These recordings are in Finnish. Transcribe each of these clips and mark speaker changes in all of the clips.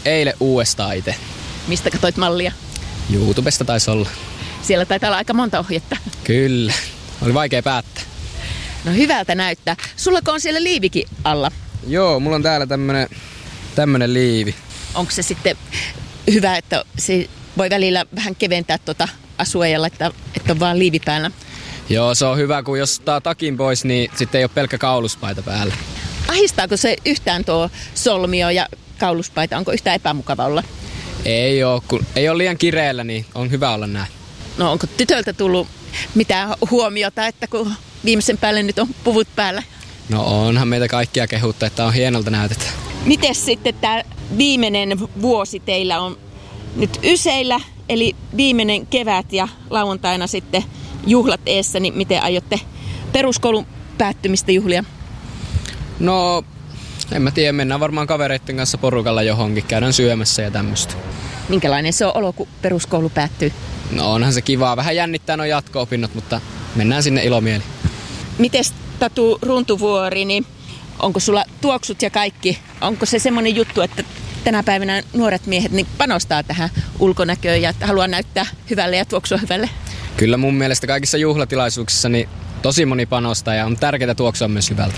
Speaker 1: eilen uudestaan itse.
Speaker 2: Mistä katsoit mallia?
Speaker 1: YouTubesta taisi olla.
Speaker 2: Siellä taitaa olla aika monta ohjetta.
Speaker 1: Kyllä. Oli vaikea päättää.
Speaker 2: No hyvältä näyttää. Sullako on siellä liivikin alla?
Speaker 1: Joo, mulla on täällä tämmönen liivi.
Speaker 2: Onko se sitten hyvä, että se voi välillä vähän keventää asua ja laittaa, että on vaan liivi päällä?
Speaker 1: Joo, se on hyvä, kun jos ottaa takin pois, niin sitten ei ole pelkkä kauluspaita päällä.
Speaker 2: Ahistaako se yhtään tuo solmio ja kauluspaita? Onko yhtään epämukava olla?
Speaker 1: Ei ole, kun ei ole liian kireellä, niin on hyvä olla näin.
Speaker 2: No onko tytöltä tullut mitään huomiota, että kun viimeisen päälle nyt on puvut päällä?
Speaker 1: No onhan meitä kaikkia kehuttu, että on hienolta näytetä.
Speaker 2: Mites sitten tämä viimeinen vuosi teillä on nyt yseillä, eli viimeinen kevät ja lauantaina sitten juhlat eessä, niin miten aiotte peruskoulun päättymistä juhlia?
Speaker 1: No, en mä tiedä, mennään varmaan kavereiden kanssa porukalla johonkin, käydään syömässä ja tämmöistä.
Speaker 2: Minkälainen se on olo, kun peruskoulu päättyy?
Speaker 1: No onhan se kivaa, vähän jännittää nuo jatko-opinnot, mutta mennään sinne ilomieli.
Speaker 2: Mites Tatu Runtuvuori, niin onko sulla tuoksut ja kaikki? Onko se semmoinen juttu, että tänä päivänä nuoret miehet niin panostaa tähän ulkonäköön ja haluaa näyttää hyvälle ja tuoksua hyvälle?
Speaker 1: Kyllä mun mielestä kaikissa juhlatilaisuuksissa niin tosi moni panostaa ja on tärkeää tuoksua myös hyvältä.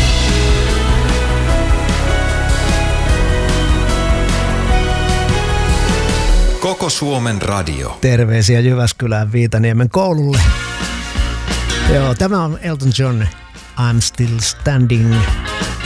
Speaker 3: Koko Suomen radio.
Speaker 4: Terveisiä Jyväskylään Viitaniemen koululle. Joo, tämä on Elton John, I'm Still Standing.